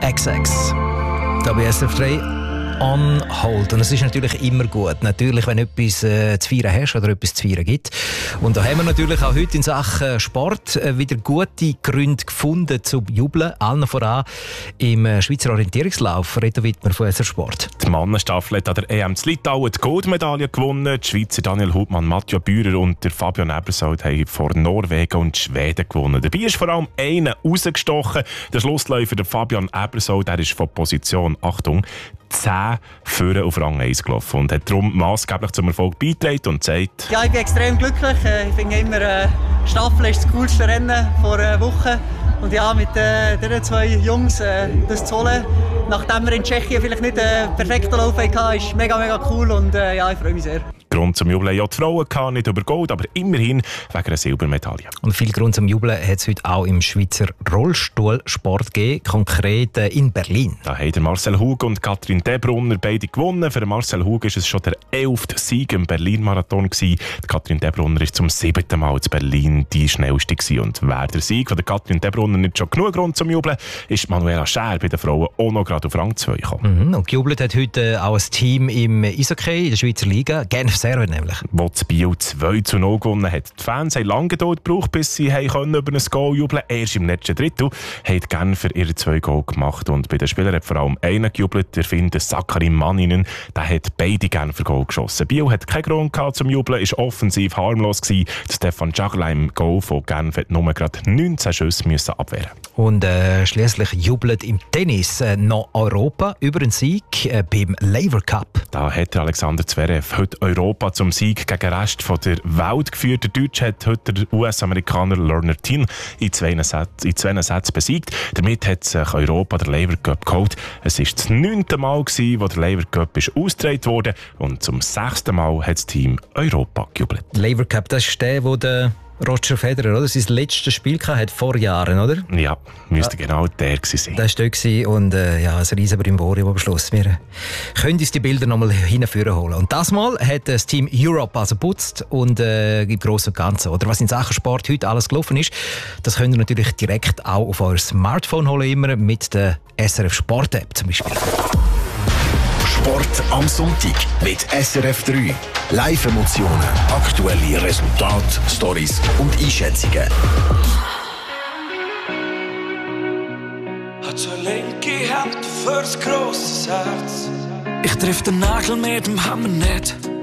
XX. Da bei SRF 3 on hold. Und es ist natürlich immer gut. Natürlich, wenn etwas zu feiern hast oder etwas zu feiern gibt. Und da haben wir natürlich auch heute in Sachen Sport wieder gute Gründe gefunden zum Jubeln. Allen voran im Schweizer Orientierungslauf. Reto Wittmer von SRF Sport. Die Mannenstaffel hat an der EM zu Litauen die Goldmedaille gewonnen. Die Schweizer Daniel Hubmann, Mathieu Bührer und der Fabian Ebersold haben vor Norwegen und Schweden gewonnen. Dabei ist vor allem einer rausgestochen. Der Schlussläufer, der Fabian Ebersold, der ist von Position, Achtung, 10 Führer auf Rang 1 gelaufen und hat darum maßgeblich zum Erfolg beigetragen und sagt: Ja, ich bin extrem glücklich. Ich finde immer, die Staffel ist das coolste Rennen vor einer Woche. Und ja, mit diesen zwei Jungs das zu holen, nachdem wir in Tschechien vielleicht nicht perfekten Lauf hatten, ist mega, mega cool und ja, ich freue mich sehr. Grund zum Jubeln ja die Frauen gehabt, nicht über Gold, aber immerhin wegen einer Silbermedaille. Und viel Grund zum Jubeln hat es heute auch im Schweizer Rollstuhlsport gegeben, konkret in Berlin. Da haben Marcel Hug und Katrin Debrunner beide gewonnen. Für Marcel Hug ist es schon der 11. Sieg im Berlin-Marathon gewesen. Katrin Debrunner ist zum 7. Mal in Berlin die schnellste gewesen. Und wer der Sieg von der Katrin Debrunner nicht schon genug Grund zum Jubeln, ist Manuela Schär bei den Frauen auch noch gerade auf Rang 2 gekommen. Und gejubelt hat heute auch ein Team im Eishockey in der Schweizer Liga, Genf Servet nämlich. Wo das Biel 2:0 gewonnen hat. Die Fans haben lange Geduld gebraucht, bis sie über ein Goal jubeln konnten. Erst im letzten Drittel haben die Genfer ihre 2 Goal gemacht. Und bei den Spielern hat vor allem einer gejubelt, der Finder Sakari Manninen. Der hat beide Genfer Goal geschossen. Biel hat keinen Grund gehabt zum Jubeln, ist offensiv harmlos gewesen. Stefan Jagla im Goal von Genf hat nur gerade 19 Schüsse müssen abwehren. Und schliesslich jubelt im Tennis noch Europa über einen Sieg beim Laver Cup. Da hat Alexander Zverev heute Europa zum Sieg gegen den Rest der Welt geführt. Der Deutsche hat heute den US-Amerikaner Lerner Tin in 2 Sätzen besiegt. Damit hat sich Europa der Laver Cup geholt. Es war das 9. Mal, wo der Laver Cup ausgetragen wurde. Und zum 6. Mal hat das Team Europa gejubelt. Laver Cup, das ist der, wo der Roger Federer, oder? Sein letztes Spiel hatte vor Jahren, oder? Ja, müsste genau der gewesen sein. Das war dort und ja, ein riesen Brimborium am Schluss. Wir können uns die Bilder noch mal hinführen holen. Und das Mal hat das Team Europe also putzt und im Großen und Ganzen. Oder was in Sachen Sport heute alles gelaufen ist, das könnt ihr natürlich direkt auch auf euer Smartphone holen, immer mit der SRF Sport App zum Beispiel. Sport am Sonntag mit SRF 3. Live-Emotionen, aktuelle Resultate, Stories und Einschätzungen. Hat so eine linke Hand fürs grosses Herz. Ich triff den Nagel mit dem Hammer nicht.